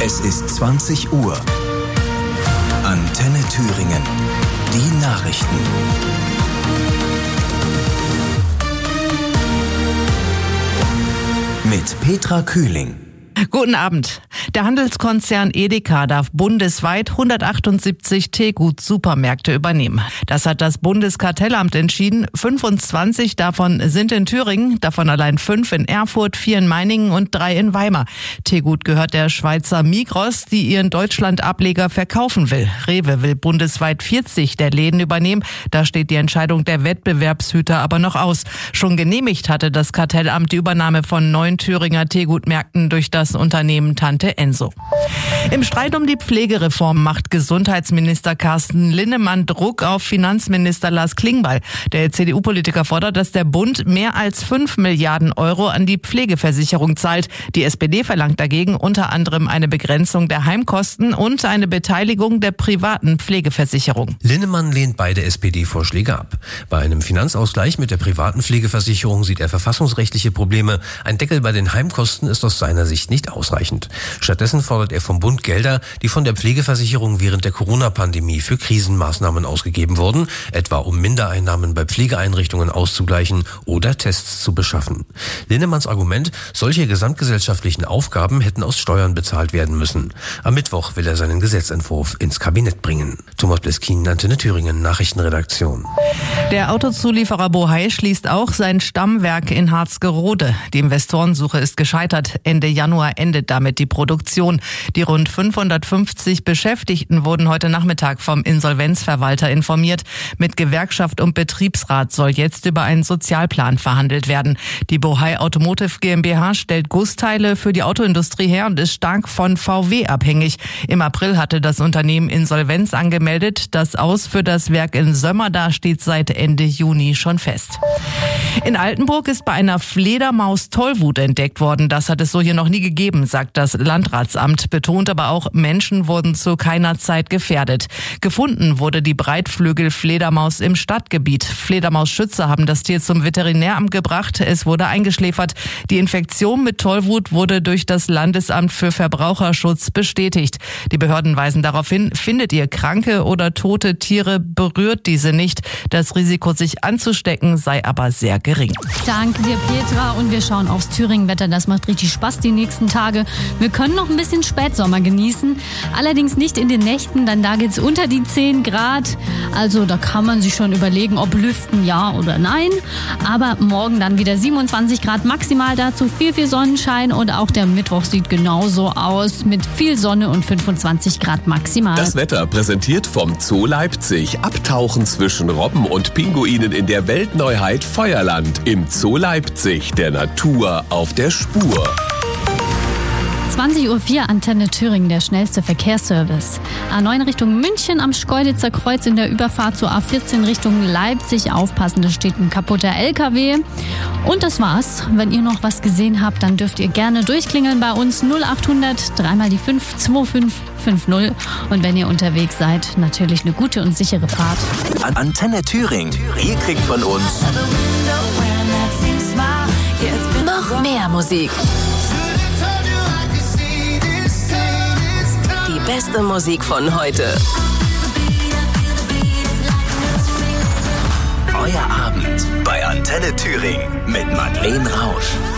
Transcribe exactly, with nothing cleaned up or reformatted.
Es ist zwanzig Uhr. Antenne Thüringen. Die Nachrichten. Mit Petra Kühling. Guten Abend. Der Handelskonzern Edeka darf bundesweit hundertachtundsiebzig Teegut-Supermärkte übernehmen. Das hat das Bundeskartellamt entschieden. fünfundzwanzig davon sind in Thüringen, davon allein fünf in Erfurt, vier in Meiningen und drei in Weimar. Teegut gehört der Schweizer Migros, die ihren Deutschland-Ableger verkaufen will. Rewe will bundesweit vierzig der Läden übernehmen. Da steht die Entscheidung der Wettbewerbshüter aber noch aus. Schon genehmigt hatte das Kartellamt die Übernahme von neun Thüringer Teegutmärkten durch das Unternehmen Tante Enso. Im Streit um die Pflegereform macht Gesundheitsminister Carsten Linnemann Druck auf Finanzminister Lars Klingbeil. Der C D U-Politiker fordert, dass der Bund mehr als fünf Milliarden Euro an die Pflegeversicherung zahlt. Die S P D verlangt dagegen unter anderem eine Begrenzung der Heimkosten und eine Beteiligung der privaten Pflegeversicherung. Linnemann lehnt beide S P D-Vorschläge ab. Bei einem Finanzausgleich mit der privaten Pflegeversicherung sieht er verfassungsrechtliche Probleme. Ein Deckel bei den Heimkosten ist aus seiner Sicht nicht ausreichend. Stattdessen fordert er vom Bund Gelder, die von der Pflegeversicherung während der Corona-Pandemie für Krisenmaßnahmen ausgegeben wurden, etwa um Mindereinnahmen bei Pflegeeinrichtungen auszugleichen oder Tests zu beschaffen. Linnemanns Argument, solche gesamtgesellschaftlichen Aufgaben hätten aus Steuern bezahlt werden müssen. Am Mittwoch will er seinen Gesetzentwurf ins Kabinett bringen. Thomas Bleskin, Antenne Thüringen, Nachrichtenredaktion. Der Autozulieferer Bohai schließt auch sein Stammwerk in Harzgerode. Die Investorensuche ist gescheitert. Ende Januar endet damit die Produktion. Die rund fünfhundertfünfzig Beschäftigten wurden heute Nachmittag vom Insolvenzverwalter informiert. Mit Gewerkschaft und Betriebsrat soll jetzt über einen Sozialplan verhandelt werden. Die Bohai Automotive GmbH stellt Gussteile für die Autoindustrie her und ist stark von V W abhängig. Im April hatte das Unternehmen Insolvenz angemeldet. Das Aus für das Werk in Sömmerda steht seit Ende Juni schon fest. In Altenburg ist bei einer Fledermaus Tollwut entdeckt worden. Das hat es so hier noch nie gegeben, sagt das Landratsamt, betont aber auch, Menschen wurden zu keiner Zeit gefährdet. Gefunden wurde die Breitflügel-Fledermaus im Stadtgebiet. Fledermausschützer haben das Tier zum Veterinäramt gebracht. Es wurde eingeschläfert. Die Infektion mit Tollwut wurde durch das Landesamt für Verbraucherschutz bestätigt. Die Behörden weisen darauf hin, findet ihr kranke oder tote Tiere, berührt diese nicht. Das Risiko, sich anzustecken, sei aber sehr gering. Danke dir, Petra. Und wir schauen aufs Thüringen-Wetter. Das macht richtig Spaß die nächsten Tage. Wir können noch ein bisschen Spätsommer genießen. Allerdings nicht in den Nächten, denn da geht's unter die zehn Grad. Also da kann man sich schon überlegen, ob lüften ja oder nein. Aber morgen dann wieder siebenundzwanzig Grad maximal, dazu viel, viel Sonnenschein. Und auch der Mittwoch sieht genauso aus mit viel Sonne und fünfundzwanzig Grad maximal. Das Wetter präsentiert vom Zoo Leipzig. Abtauchen zwischen Robben und Pinguinen in der Weltneuheit Feuerland. Im Zoo Leipzig, der Natur auf der Spur. zwanzig Uhr vier, Antenne Thüringen, der schnellste Verkehrsservice. A neun Richtung München am Schkeuditzer Kreuz in der Überfahrt zur A vierzehn Richtung Leipzig. Aufpassen, da steht ein kaputter L K W. Und das war's. Wenn ihr noch was gesehen habt, dann dürft ihr gerne durchklingeln bei uns null achthundert, dreimal die fünf, zwei fünf fünf null. Und wenn ihr unterwegs seid, natürlich eine gute und sichere Fahrt. Antenne Thüringen. Ihr kriegt von uns noch mehr Musik. Die beste Musik von heute. Euer Abend bei Antenne Thüringen mit Madeleine Rausch.